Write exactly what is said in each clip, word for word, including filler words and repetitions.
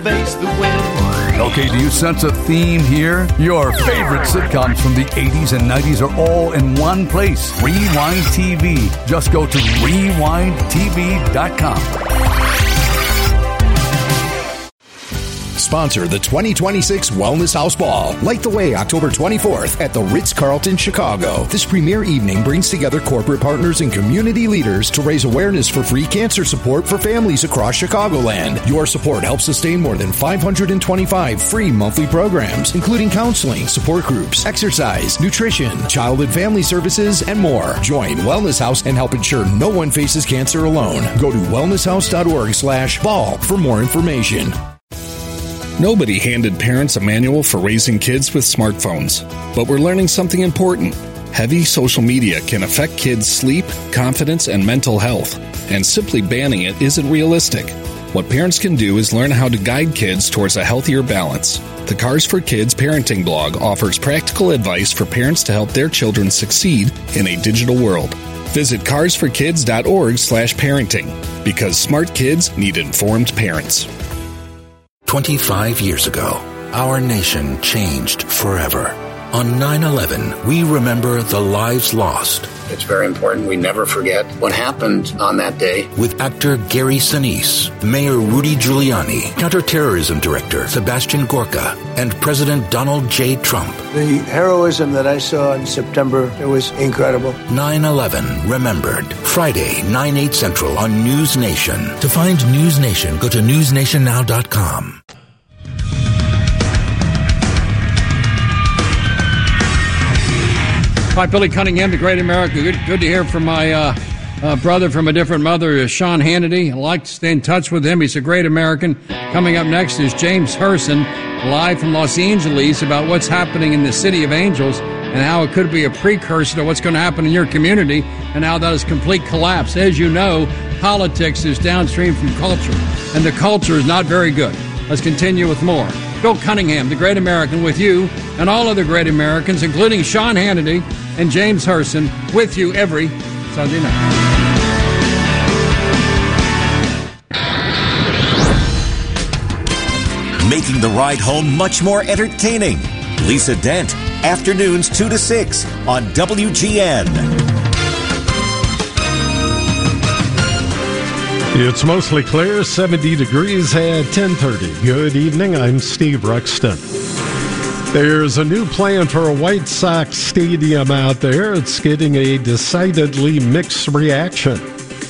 face the wind. Okay, do you sense a theme here? Your favorite sitcoms from the eighties and nineties are all in one place. Rewind T V. Just go to rewind t v dot com. Sponsor the twenty twenty-six Wellness House Ball. Light the way October twenty-fourth at the Ritz-Carlton, Chicago. This premier evening brings together corporate partners and community leaders to raise awareness for free cancer support for families across Chicagoland. Your support helps sustain more than five hundred twenty-five free monthly programs, including counseling, support groups, exercise, nutrition, child and family services, and more. Join Wellness House and help ensure no one faces cancer alone. Go to wellness house dot org slash ball for more information. Nobody handed parents a manual for raising kids with smartphones, but we're learning something important. Heavy social media can affect kids' sleep, confidence, and mental health, and simply banning it isn't realistic. What parents can do is learn how to guide kids towards a healthier balance. The Cars for Kids parenting blog offers practical advice for parents to help their children succeed in a digital world. Visit cars for kids dot org slash parenting, because smart kids need informed parents. twenty-five years ago, our nation changed forever. On nine eleven, we remember the lives lost. It's very important we never forget what happened on that day. With actor Gary Sinise, Mayor Rudy Giuliani, Counterterrorism Director Sebastian Gorka, and President Donald J. Trump. The heroism that I saw in September, it was incredible. nine eleven Remembered. Friday, nine, eight Central on News Nation. To find News Nation, go to news nation now dot com. Hi, Billy Cunningham, the Great America. Good, good to hear from my uh, uh, brother from a different mother, uh, Sean Hannity. I'd like to stay in touch with him. He's a great American. Coming up next is James Herson, live from Los Angeles, about what's happening in the city of Angels and how it could be a precursor to what's going to happen in your community and how that is complete collapse. As you know, politics is downstream from culture, and the culture is not very good. Let's continue with more. Bill Cunningham, the Great American, with you and all other great Americans, including Sean Hannity and James Herson, with you every Sunday night. Making the ride home much more entertaining. Lisa Dent, afternoons two to six on W G N. It's mostly clear, seventy degrees at ten thirty. Good evening, I'm Steve Ruxton. There's a new plan for a White Sox stadium out there. It's getting a decidedly mixed reaction.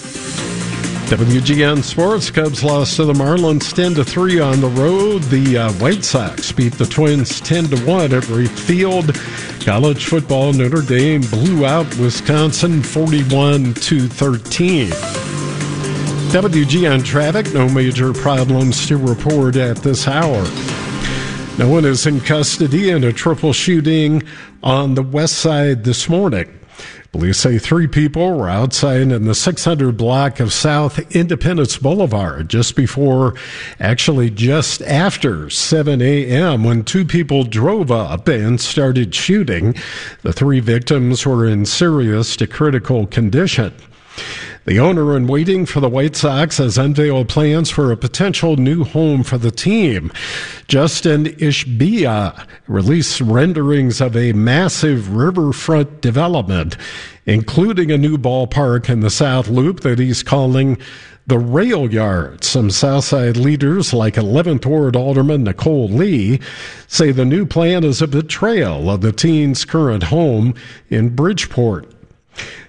W G N Sports, Cubs lost to the Marlins ten to three on the road. The uh, White Sox beat the Twins ten to one at Wrigley Field. College football, Notre Dame blew out Wisconsin forty-one to thirteen. W G N traffic, no major problems to report at this hour. No one is in custody in a triple shooting on the west side this morning. Police say three people were outside in the six hundred block of South Independence Boulevard just before, actually just after seven a.m. when two people drove up and started shooting. The three victims were in serious to critical condition. The owner in waiting for the White Sox has unveiled plans for a potential new home for the team. Justin Ishbia released renderings of a massive riverfront development, including a new ballpark in the South Loop that he's calling the Rail Yard. Some Southside leaders, like eleventh Ward Alderman Nicole Lee, say the new plan is a betrayal of the team's current home in Bridgeport.